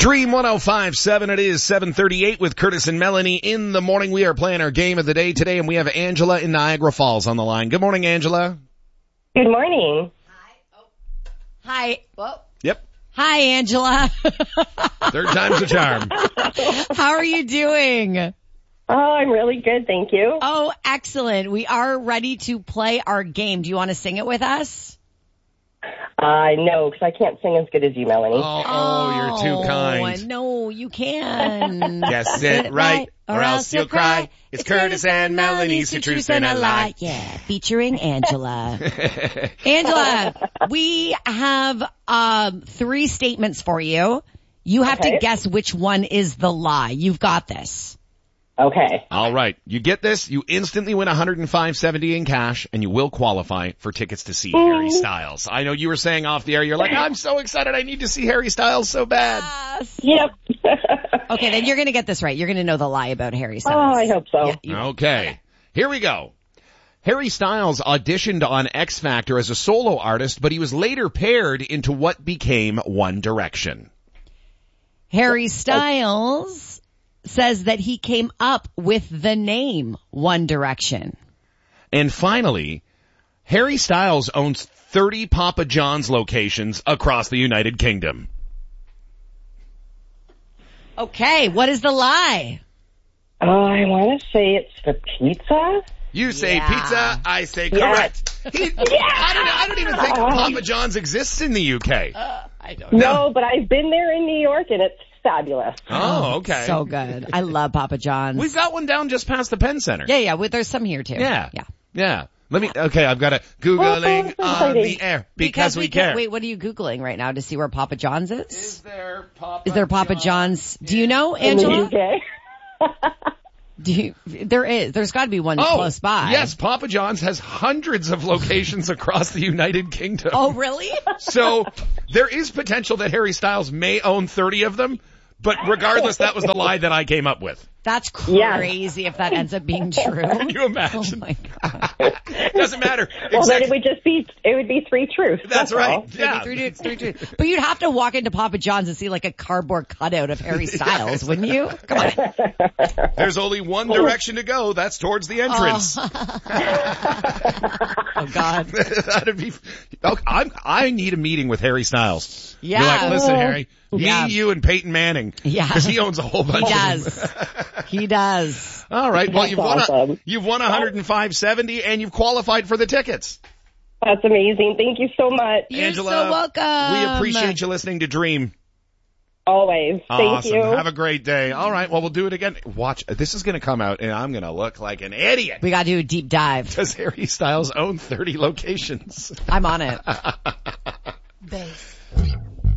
Dream 105.7, it is 7:38 with Curtis and Melanie in the morning. We are playing our game of the day today, and we have Angela in Niagara Falls on the line. Good morning, Angela. Good morning. Hi. Whoa. Yep. Hi, Angela. Third time's a charm. How are you doing? Oh, I'm really good, thank you. Oh, excellent. We are ready to play our game. Do you want to sing it with us? No, because I can't sing as good as you, Melanie. Oh, you're too kind. No, you can. Guess it right, or else you'll cry. It's Curtis and Melanie's The Truth and a Lie. Yeah, featuring Angela. Angela, we have 3 statements for you. You have to guess which one is the lie. You've got this. Okay. All right. You get this, you instantly win $105.70 in cash, and you will qualify for tickets to see Harry Styles. I know you were saying off the air, you're like, I'm so excited, I need to see Harry Styles so bad. Yep. Okay, then you're going to get this right. You're going to know the lie about Harry Styles. Oh, I hope so. Yeah, Okay. Here we go. Harry Styles auditioned on X Factor as a solo artist, but he was later paired into what became One Direction. Harry Styles says that he came up with the name One Direction. And finally, Harry Styles owns 30 Papa John's locations across the United Kingdom. Okay, what is the lie? Oh, I want to say it's the pizza. You say Yeah. pizza, I say correct. I don't even think Papa John's exists in the UK. I don't No, but I've been there in New York, and it's fabulous. Oh, okay. So good. I love Papa John's. We've got one down just past the Penn Center. Yeah, there's some here too. Yeah. Yeah. Yeah. I've got a Googling Oh, on exciting. the air because we care. Wait, what are you Googling right now to see where Papa John's is? Is there Papa John's? Do you know, In the Angela? UK. There's got to be one close by. Yes, Papa John's has hundreds of locations across the United Kingdom. Oh, really? So there is potential that Harry Styles may own 30 of them, but regardless, that was the lie that I came up with. That's crazy if that ends up being true. Can you imagine? Oh my God. Doesn't matter. Well, then it would be 3 truths. That's right. all. Yeah. Three dudes. But you'd have to walk into Papa John's and see like a cardboard cutout of Harry Styles, wouldn't you? Come on. There's only one direction to go. That's towards the entrance. Oh God. That'd be. I need a meeting with Harry Styles. Yeah. You're like, listen, Harry, Yeah. me, you, and Peyton Manning. Yeah. Because he owns a whole bunch He of them. does. He does. All right. Well, That's awesome. you've won $105.70 and you've qualified for the tickets. That's amazing. Thank you so much. You're Angela, so welcome. we appreciate you listening to Dream. Always. Thank Awesome. you. Have a great day. All right. Well, we'll do it again. Watch. This is going to come out and I'm going to look like an idiot. We got to do a deep dive. Does Harry Styles own 30 locations? I'm on it. Base.